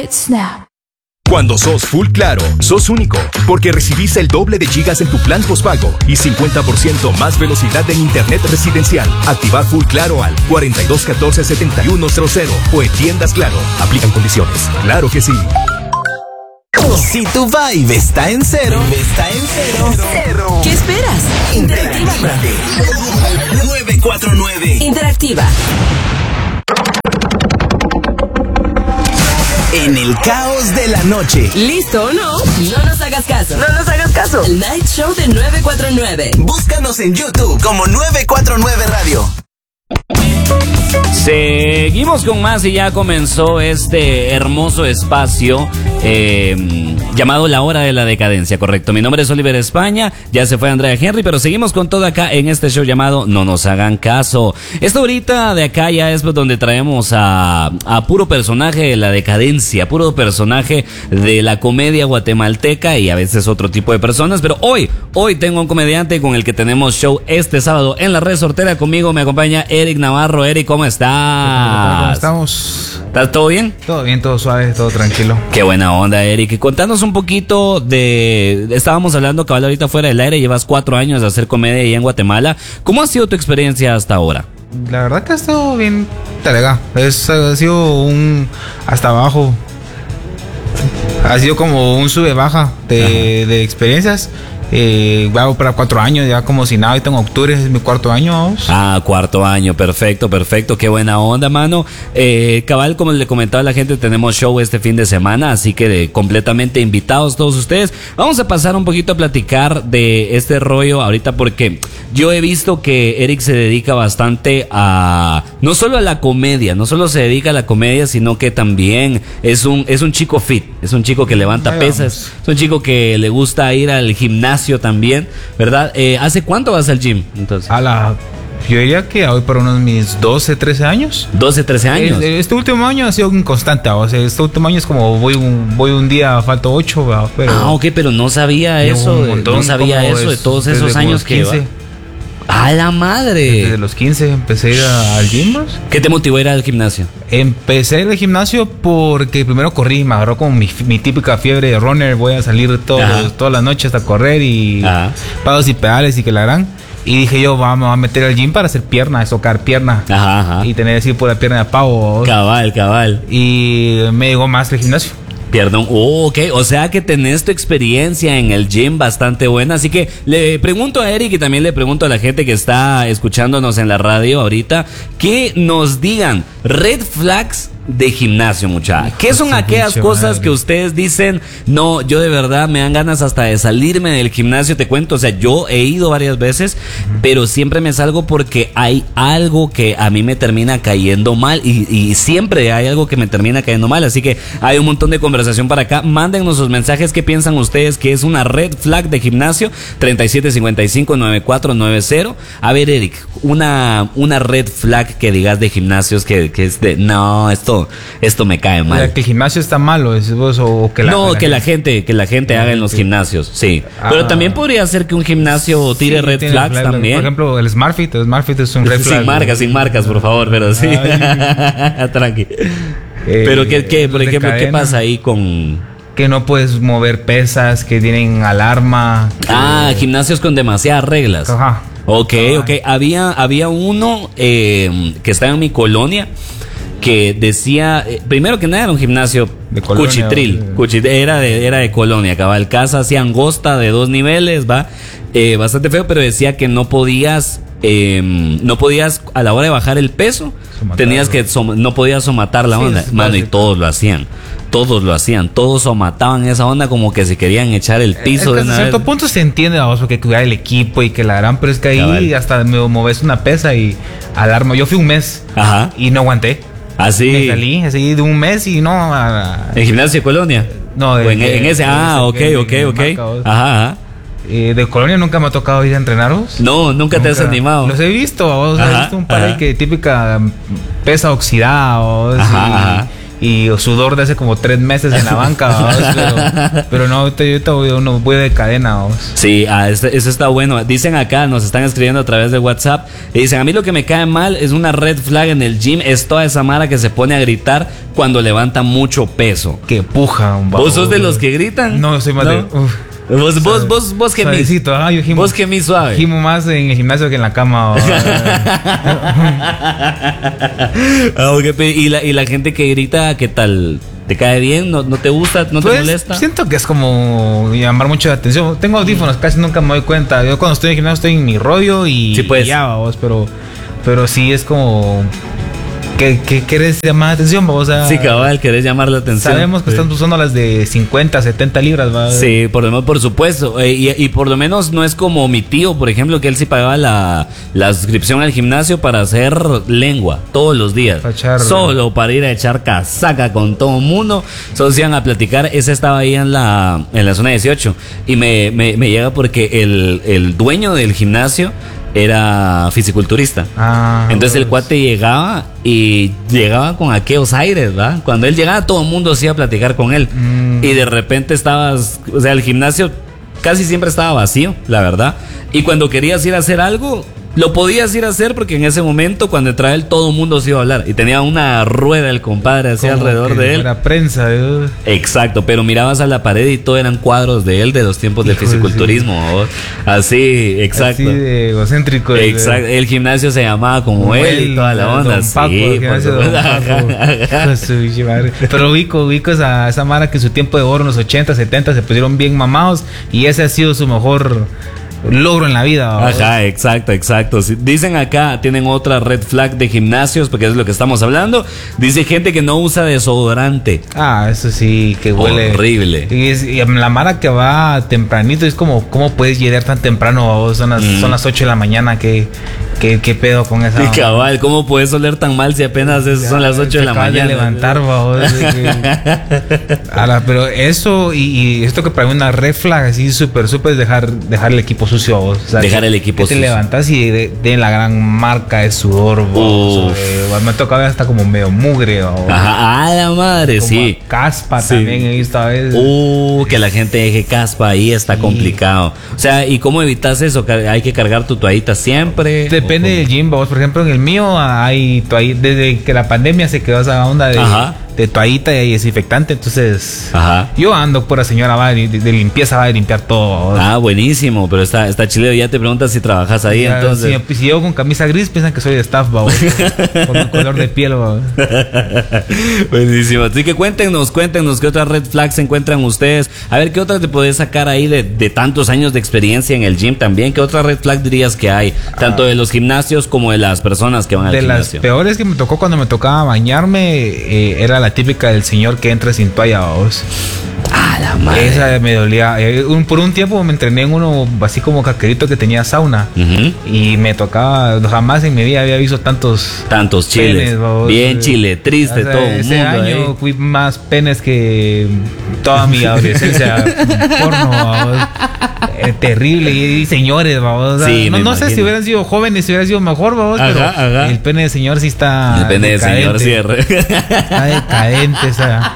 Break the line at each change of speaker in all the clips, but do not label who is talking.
Snap.
Cuando sos Full Claro, sos único, porque recibís el doble de gigas en tu plan postpago y 50% más velocidad en internet residencial. Activa Full Claro al 4214-7100 o en tiendas Claro. Aplican condiciones. Claro que sí.
Si tu vibe está en cero,
¿Qué esperas?
Interactívate. 949.
Interactiva.
En el caos de la noche.
¿Listo o no? No nos hagas caso. El Night Show de 949.
Búscanos en YouTube como 949 Radio.
Seguimos con más y ya comenzó este hermoso espacio llamado La Hora de la Decadencia, correcto. Mi nombre es Oliver España, ya se fue Andrea Henry, pero seguimos con todo acá en este show llamado No Nos Hagan Caso. Esta horita de acá ya es donde traemos a puro personaje de la decadencia, puro personaje de la comedia guatemalteca y a veces otro tipo de personas, pero hoy tengo un comediante con el que tenemos show este sábado en la Resortera. Conmigo me acompaña Eric Navarro. Eric, ¿cómo estás?
¿Cómo estamos?
¿Estás todo bien?
Todo bien, todo suave, todo tranquilo.
Qué buena onda, Eric. Contanos un poquito de... Estábamos hablando, cabal, ahorita fuera del aire. Llevas 4 años de hacer comedia ahí en Guatemala. ¿Cómo ha sido tu experiencia hasta ahora?
La verdad que ha estado bien talega. Ha sido un... hasta abajo. Ha sido como un sube-baja de experiencias. Hago para 4 años, ya como si nada. Ahorita en octubre es mi 4.º año. Vamos.
Ah, 4 año, perfecto. Qué buena onda, mano. Cabal, como le comentaba a la gente, tenemos show este fin de semana, así que completamente invitados todos ustedes. Vamos a pasar un poquito a platicar de este rollo ahorita, porque yo he visto que Eric se dedica bastante a... no solo a la comedia, no solo se dedica a la comedia, sino que también es un chico fit, es un chico que levanta pesas, es un chico que le gusta ir al gimnasio también, ¿verdad? ¿Hace cuánto vas al gym? Entonces,
yo diría que hoy por unos mis 12, 13 años.
12, 13 años.
Este último año ha sido inconstante. O sea, este último año es como voy un día, falto 8. Pero
ok, pero no sabía eso. No sabía eso de todos esos años que lleva. ¡A la madre!
Desde los 15 empecé a ir al gym.
¿Qué te motivó a ir al gimnasio?
Empecé a ir al gimnasio porque primero corrí, me agarró como mi típica fiebre de runner. Voy a salir todas las noches a correr y pados y pedales y que la gran. Y dije yo, vamos a meter al gym para hacer pierna, socar pierna. Y tener así por la pierna de pavo.
Cabal.
Y me llegó más el gimnasio.
Perdón, ok, o sea que tenés tu experiencia en el gym bastante buena, así que le pregunto a Eric y también le pregunto a la gente que está escuchándonos en la radio ahorita, que nos digan red flags de gimnasio, muchacha. ¿Qué son aquellas cosas que ustedes dicen, no, yo de verdad me dan ganas hasta de salirme del gimnasio? Te cuento, o sea, yo he ido varias veces, pero siempre me salgo porque hay algo que a mí me termina cayendo mal y siempre hay algo que me termina cayendo mal, así que hay un montón de conversación para acá. Mándennos sus mensajes, ¿qué piensan ustedes que es una red flag de gimnasio? 3755-9490. A ver, Eric, una red flag que digas de gimnasios que es de, no, esto me cae mal.
Que el gimnasio está malo, o que
la gente haga en los gimnasios, sí. Pero también podría ser que un gimnasio tire red flags también.
Por ejemplo, el SmartFit es un red flag.
Sin marcas, por favor, pero sí. Tranqui. Pero ¿qué? Por ejemplo, ¿qué pasa ahí con...?
Que no puedes mover pesas, que tienen alarma.
Gimnasios con demasiadas reglas.
Ajá.
Ok. Había uno que estaba en mi colonia que decía, primero que nada era un gimnasio de colonia, cuchitril, era de colonia, cabal, casa así angosta de 2 niveles, bastante feo, pero decía que no podías a la hora de bajar el peso, no podías somatar la onda, mano, y todos lo hacían, todos somataban esa onda como que se querían echar el piso de una vez.
A cierto punto se entiende, vamos, porque cuidar el equipo y que la gran, pero es que ahí hasta me moves una pesa y alarma. Yo fui un mes y no aguanté.
Así.
Me salí así de un mes y no.
¿En gimnasio de colonia?
No,
en ese. Ok. Ajá.
De colonia nunca me ha tocado ir a entrenaros.
No, nunca te has animado.
Los he visto, he visto un par de que típica pesa oxidada. y sudor de hace como 3 meses en la banca, ¿vamos? pero no, ahorita voy de cadena, ¿vamos?
Sí, eso está bueno. Dicen acá, nos están escribiendo a través de WhatsApp, y dicen, a mí lo que me cae mal es una red flag en el gym, es toda esa mara que se pone a gritar cuando levanta mucho peso.
Que puja,
¿Vos sos de los que gritan?
No, soy más de...
Vos gemís.
Yo gimo.
Vos gemís suave.
Gimo más en el gimnasio que en la cama.
Y la gente que grita, ¿qué tal? ¿Te cae bien? ¿No te gusta? ¿No te molesta?
Siento que es como llamar mucho la atención. Tengo audífonos, casi nunca me doy cuenta. Yo cuando estoy en el gimnasio estoy en mi rollo y,
sí, pues.
Y ya, vos, pero sí es como... ¿Qué querés llamar la atención, o sea,
sí, cabal, querés llamar la atención.
Sabemos que están usando las de 50, 70 libras, ¿va?
Sí, por supuesto. Y por lo menos no es como mi tío, por ejemplo, que él sí pagaba la suscripción al gimnasio para hacer lengua todos los días. Solo para ir a echar casaca con todo el mundo. Solo se iban a platicar. Ese estaba ahí en la zona 18. Y me llega porque el dueño del gimnasio era fisiculturista. Entonces el cuate llegaba con aquellos aires, ¿verdad? Cuando él llegaba, todo el mundo se iba a platicar con él. Y de repente o sea, el gimnasio casi siempre estaba vacío, la verdad. Y cuando querías ir a hacer algo, lo podías ir a hacer porque en ese momento, cuando entraba él, todo el mundo se iba a hablar. Y tenía una rueda el compadre así alrededor de él.
Era prensa, ¿eh?
Exacto, pero mirabas a la pared y todo eran cuadros de él de los tiempos del fisiculturismo. Así, exacto. Así
de egocéntrico.
Exacto. El gimnasio se llamaba como él y toda la onda.
Don Paco, sí, pero ubico esa mara que en su tiempo de oro, en los 80, 70, se pusieron bien mamados. Y ese ha sido su mejor logro en la vida, ¿verdad?
Ajá, exacto. Dicen acá, tienen otra red flag de gimnasios, porque es lo que estamos hablando. Dice gente que no usa desodorante.
Eso sí, que huele
horrible.
Y la mara que va tempranito es como, ¿cómo puedes llegar tan temprano? Son las 8 de la mañana, ¿qué pedo con esa?
Y cabal, ¿cómo puedes oler tan mal si apenas son las 8 de la mañana?
De levantar, pero eso y esto que para mí una red flag así súper es dejar el equipo sucio, o sea,
dejar el equipo sucio.
Te levantas y de la gran marca de sudor, me toca ver hasta como medio mugre,
ajá, la madre, como sí.
Caspa también he visto a veces.
Que la gente deje caspa ahí está complicado. O sea, ¿y cómo evitas eso? ¿Hay que cargar tu toallita siempre?
Depende del gym, por ejemplo, en el mío hay toallita, desde que la pandemia se quedó esa onda de toallita y desinfectante, entonces yo ando por la señora va de limpieza, va a limpiar todo.
Buenísimo, pero está chileo. Ya te preguntas si trabajas ahí, ya,
entonces. Si llego con camisa gris, piensan que soy de staff, por mi color de piel,
Buenísimo. Así que cuéntenos qué otras red flags se encuentran ustedes. A ver, ¿qué otras te podés sacar ahí de tantos años de experiencia en el gym también? ¿Qué otra red flag dirías que hay? Tanto de los gimnasios como de las personas que van al gimnasio. De las
peores que me tocó cuando me tocaba bañarme, era la típica del señor que entra sin toalla, vos.
La madre.
Esa me dolía. Por un tiempo me entrené en uno así como caquerito que tenía sauna. Y me tocaba, jamás en mi vida había visto tantos
chiles. Bien chile, triste, todo el mundo.
Ese año fui más penes que toda mi adolescencia. Porno, terrible. Y señores, vamos. Sí, no sé si hubieran sido jóvenes, si hubieran sido mejor, vamos. Pero el pene de señor sí está.
El pene de señor cierre.
Está decadente,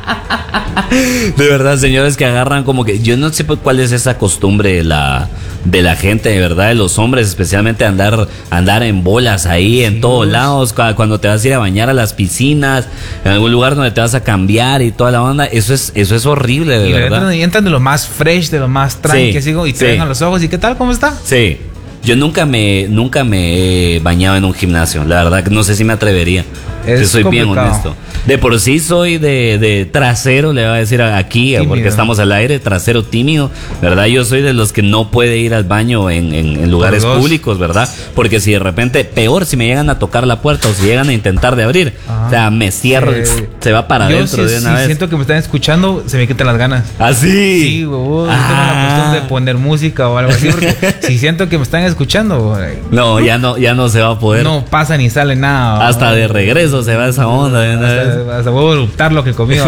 De verdad, señores que agarran como que yo no sé cuál es esa costumbre de la gente, de verdad, de los hombres, especialmente andar en bolas ahí en todos lados, cuando te vas a ir a bañar a las piscinas, en algún lugar donde te vas a cambiar y toda la onda, eso es horrible, de verdad.
Y entran de lo más fresh, de lo más tranqui, y te ven a los ojos y ¿qué tal? ¿Cómo está?
Sí. Yo nunca me he bañado en un gimnasio, la verdad que no sé si me atrevería. Soy bien honesto. De por sí soy de trasero, le voy a decir aquí, tímido. Porque estamos al aire, trasero tímido, ¿verdad? Yo soy de los que no puede ir al baño en lugares públicos, ¿verdad? Porque si de repente, peor, si me llegan a tocar la puerta o si llegan a intentar de abrir, o sea, me cierro, se va para adentro de una vez.
Siento que me están escuchando, se me quitan las ganas.
¿Ah, sí?
Sí, tengo la costumbre de poner música o algo así, porque si siento que me están escuchando,
no, ya no se va a poder.
No pasa ni sale nada.
Hasta de regreso eso se va esa onda.
Hasta puedo eruptar lo que comí.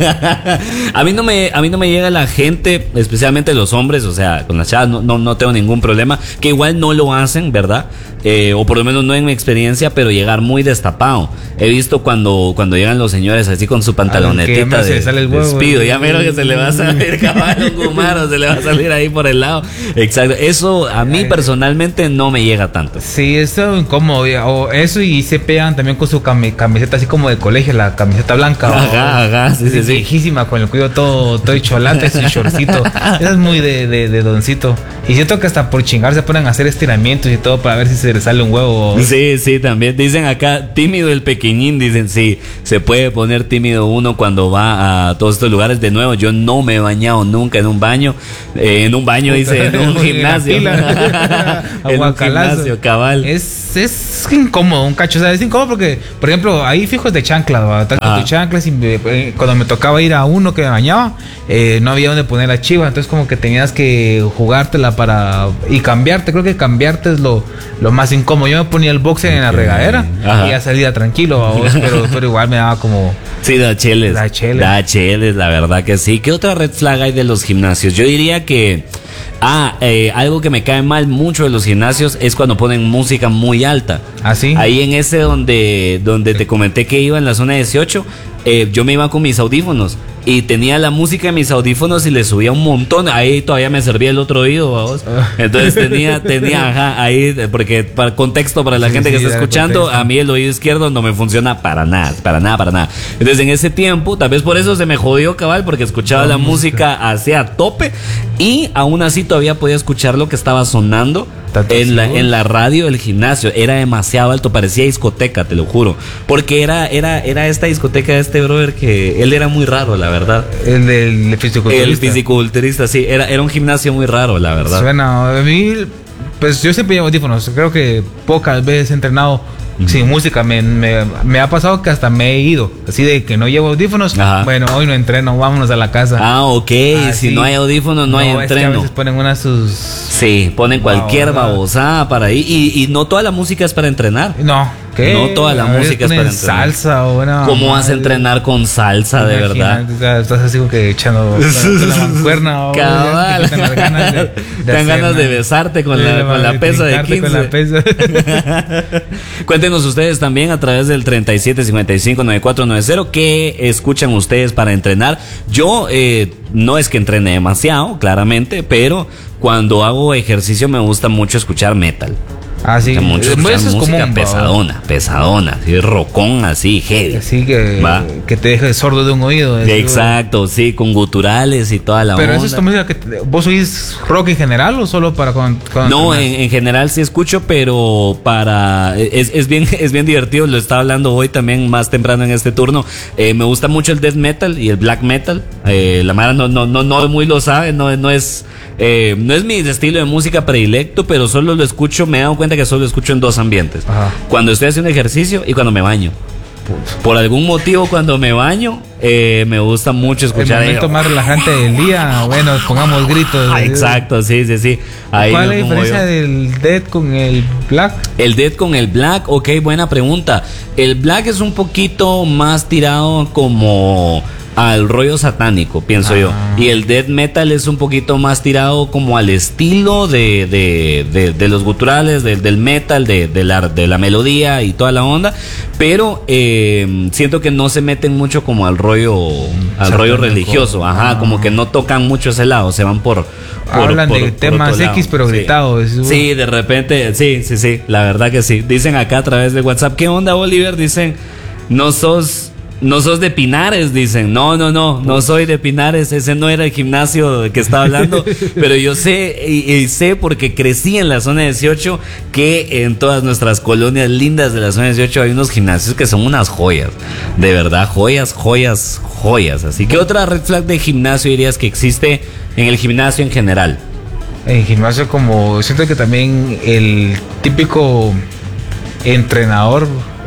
A mí no me llega la gente, especialmente los hombres, o sea, con las chavas no tengo ningún problema, que igual no lo hacen, ¿verdad? O por lo menos no en mi experiencia, pero llegar muy destapado. He visto cuando llegan los señores así con su pantalonetita de despido, ya miro que se le va a salir caballo gumaro, se le va a salir ahí por el lado. Exacto, eso a mí personalmente no me llega tanto.
Sí, eso es incómodo, o eso, y se pegan también con su camiseta así como de colegio, la camiseta blanca.
Ajá, sí.
Viejísima, con el cuello todo cholate, su shortcito. Eso es muy de doncito. Y siento que hasta por chingar se ponen a hacer estiramientos y todo para ver si se le sale un huevo.
Sí, también. Dicen acá, tímido el pequeñín, dicen, sí, se puede poner tímido uno cuando va a todos estos lugares. De nuevo, yo no me he bañado nunca en un baño. En un gimnasio. En un gimnasio, cabal.
Es incómodo, un cacho. O sea, es incómodo porque, por ejemplo, ahí fijos de chanclas, de chanclas, y cuando me tocaba ir a uno que me bañaba, no había donde poner la chiva, entonces como que tenías que jugártela y cambiarte. Creo que cambiarte es lo más incómodo. Yo me ponía el boxer en la regadera y ya salía tranquilo, pero igual me daba como...
Sí, da cheles, la verdad que sí. ¿Qué otra red flag hay de los gimnasios? Yo diría que algo que me cae mal mucho de los gimnasios es cuando ponen música muy alta.
¿Ah, sí?
Ahí en ese donde te comenté que iba en la zona 18, yo me iba con mis audífonos y tenía la música en mis audífonos y le subía un montón. Ahí todavía me servía el otro oído, vamos. Entonces tenía ahí, porque para contexto para la gente que está escuchando, a mí el oído izquierdo no me funciona para nada. Entonces en ese tiempo, tal vez por eso se me jodió, cabal, porque escuchaba la música hacia tope y aún así todavía podía escuchar lo que estaba sonando en la radio del gimnasio. Era demasiado alto, parecía discoteca, te lo juro, porque era esta discoteca de este brother que él era muy raro, la verdad.
El fisiculturista.
El fisiculturista, sí, era un gimnasio muy raro, la verdad.
Suena, a mí, pues yo siempre llevo audífonos, creo que pocas veces he entrenado sin música. Me ha pasado que hasta me he ido así de que no llevo audífonos. Bueno, hoy no entreno, vámonos a la casa.
Ok, si no hay audífonos no hay entreno. Es que a
veces ponen
ponen cualquier babosada para ahí y no toda la música es para entrenar.
¿Qué?
No toda la música es para entrenar.
Salsa o una...
¿Cómo vas a entrenar con salsa, de verdad?
Estás así como que echando la mancuerna.
Cabal. Te dan ganas de besarte con la pesa de 15. Con la pesa. Cuéntenos ustedes también a través del 37559490 qué escuchan ustedes para entrenar. Yo no es que entrene demasiado, claramente, pero cuando hago ejercicio me gusta mucho escuchar metal.
Sí.
Mucho música pesadona, así rocón, así heavy.
Así que te deje sordo de un oído.
Exacto, sí, con guturales y toda la onda.
Pero eso es tu música que vos oís rock en general o solo para
No, en general sí escucho, pero es bien divertido. Lo estaba hablando hoy también más temprano en este turno. Me gusta mucho el death metal y el black metal. La Mara no muy lo sabe, no es mi estilo de música predilecto, pero solo lo escucho, me he dado cuenta que solo lo escucho en dos ambientes. Cuando estoy haciendo ejercicio y cuando me baño. Por algún motivo cuando me baño me gusta mucho escuchar
el momento más relajante del día. Bueno, pongamos gritos.
Exacto, sí. Ahí
¿cuál es la diferencia del death con el black?
El death con el black, ok, buena pregunta. El black es un poquito más tirado como al rollo satánico, pienso yo. Y el death metal es un poquito más tirado como al estilo de los guturales, del metal, de la melodía y toda la onda. Pero siento que no se meten mucho como al rollo religioso. Como que no tocan mucho ese lado, se van
hablan de temas X pero gritados.
Sí, de repente, sí, la verdad que sí. Dicen acá a través de WhatsApp, ¿qué onda, Oliver? Dicen, no sos de Pinares, dicen. No soy de Pinares, ese no era el gimnasio que estaba hablando, pero yo sé y sé porque crecí en la zona 18 que en todas nuestras colonias lindas de la zona 18 hay unos gimnasios que son unas joyas, de verdad, joyas. Así que otra red flag de gimnasio dirías que existe en el gimnasio en general.
En el gimnasio, como siento que también el típico entrenador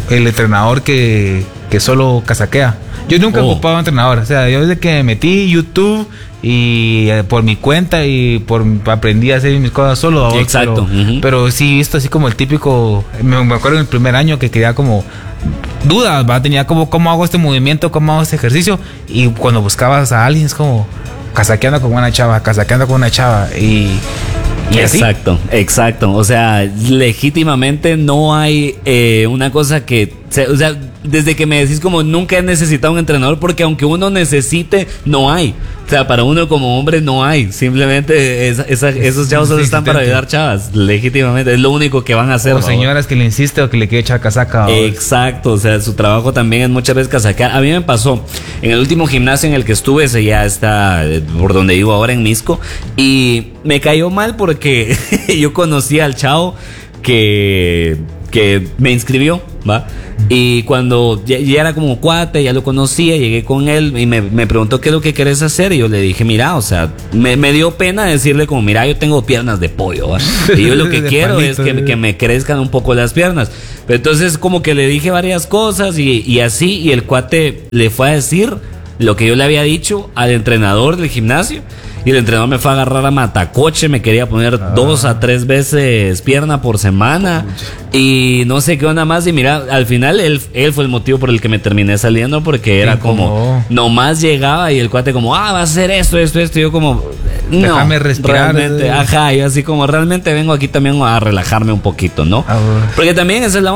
que solo casaquea. Yo nunca he ocupado entrenador. O sea, yo desde que me metí YouTube y por mi cuenta y aprendí a hacer mis cosas solo.
Exacto.
Pero sí he visto así como el típico. Me acuerdo en el primer año que quería como dudas, ¿va? Tenía como, ¿cómo hago este movimiento? ¿Cómo hago este ejercicio? Y cuando buscabas a alguien es como casaqueando con una chava, y
Exacto. O sea, legítimamente no hay una cosa que... O sea, desde que me decís como nunca he necesitado un entrenador, porque aunque uno necesite, no hay. O sea, para uno como hombre no hay. Simplemente esos chavos solo están para ayudar chavas. Legítimamente, es lo único que van a hacer.
O señoras que le insiste o que le quiere echar casaca.
Exacto, o sea, su trabajo también es muchas veces casaquear. A mí me pasó en el último gimnasio en el que estuve, ese ya está por donde vivo ahora en Misco, y me cayó mal porque yo conocí al chavo que me inscribió, ¿va? Y cuando ya era como cuate, ya lo conocía, llegué con él y me preguntó qué es lo que querés hacer, y yo le dije, mira, o sea, me dio pena decirle como, mira, yo tengo piernas de pollo, ¿va? Y yo lo que quiero es que me crezcan un poco las piernas. Pero entonces como que le dije varias cosas y así, y el cuate le fue a decir lo que yo le había dicho al entrenador del gimnasio. Y el entrenador me fue a agarrar a matacoche, me quería poner 2 a 3 veces pierna por semana. Y no sé qué onda más. Y mira, al final él fue el motivo por el que me terminé saliendo, porque era como, nomás llegaba y el cuate como, va a hacer esto. Y yo como, no.
Déjame respirar.
Realmente, yo así como, realmente vengo aquí también a relajarme un poquito, ¿no? Porque también esa es la